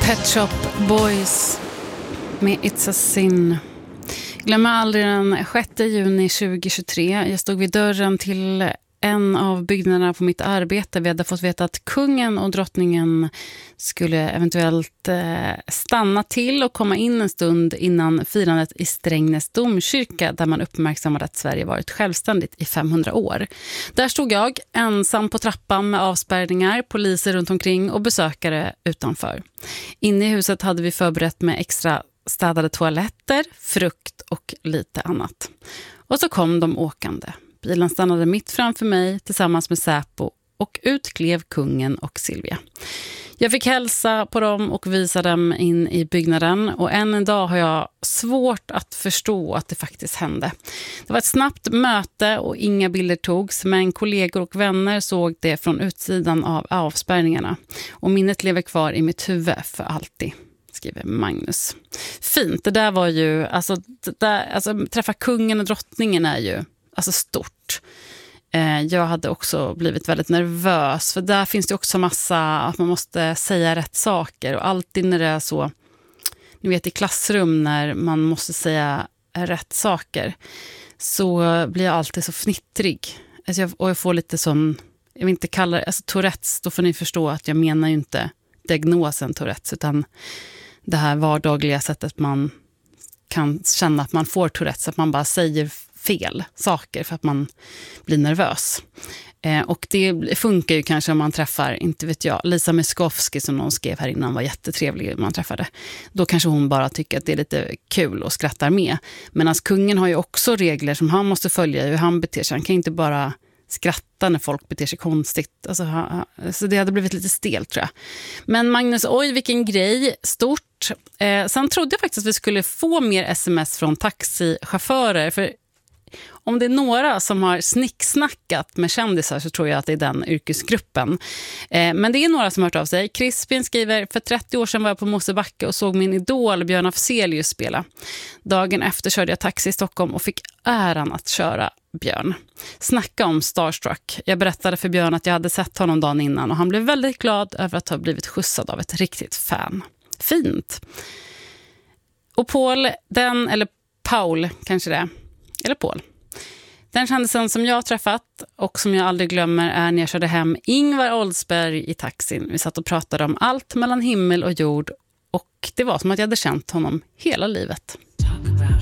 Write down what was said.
Pet Shop Boys med It's a Sin. Glömmer aldrig den 6 juni 2023. Jag stod vid dörren till en av byggnaderna på mitt arbete. Vi hade fått veta att kungen och drottningen skulle eventuellt stanna till och komma in en stund innan firandet i Strängnäs domkyrka, där man uppmärksammade att Sverige varit självständigt i 500 år. Där stod jag ensam på trappan med avspärrningar, poliser runt omkring och besökare utanför. Inne i huset hade vi förberett med extra städade toaletter, frukt och lite annat. Och så kom de åkande. Bilen stannade mitt framför mig tillsammans med Säpo och ut klev kungen och Silvia. Jag fick hälsa på dem och visa dem in i byggnaden, och än en dag har jag svårt att förstå att det faktiskt hände. Det var ett snabbt möte och inga bilder togs, men kollegor och vänner såg det från utsidan av avspärrningarna. Och minnet lever kvar i mitt huvud för alltid, skriver Magnus. Fint, det där var ju, alltså träffa kungen och drottningen är ju stort. Jag hade också blivit väldigt nervös, för där finns det också massa att man måste säga rätt saker, och alltid när det är så, ni vet i klassrum när man måste säga rätt saker, så blir jag alltid så fnittrig. Och jag får lite sån, jag vill inte kalla det, Tourettes, då får ni förstå att jag menar ju inte diagnosen Tourettes, utan det här vardagliga sättet man kan känna att man får Tourettes, att man bara säger fel saker för att man blir nervös. Och det funkar ju kanske om man träffar, inte vet jag, Lisa Miskovsky som någon skrev här innan var jättetrevlig om man träffade. Då kanske hon bara tycker att det är lite kul och skrattar med. Men kungen har ju också regler som han måste följa, hur han beter sig. Han kan inte bara skratta när folk beter sig konstigt. Så det hade blivit lite stelt, tror jag. Men Magnus, oj vilken grej, stort. Sen trodde jag faktiskt att vi skulle få mer sms från taxichaufförer, för om det är några som har snicksnackat med kändisar så tror jag att det är den yrkesgruppen. Men det är några som har hört av sig. Crispin skriver, för 30 år sedan var jag på Mosebacke och såg min idol Björn Afzelius spela. Dagen efter körde jag taxi i Stockholm och fick äran att köra Björn. Snacka om starstruck. Jag berättade för Björn att jag hade sett honom dagen innan, och han blev väldigt glad över att ha blivit skjutsad av ett riktigt fan. Fint. Och Paul kanske det, eller Paul. Den kändisen som jag har träffat och som jag aldrig glömmer är när jag körde hem Ingvar Oldsberg i taxin. Vi satt och pratade om allt mellan himmel och jord, och det var som att jag hade känt honom hela livet.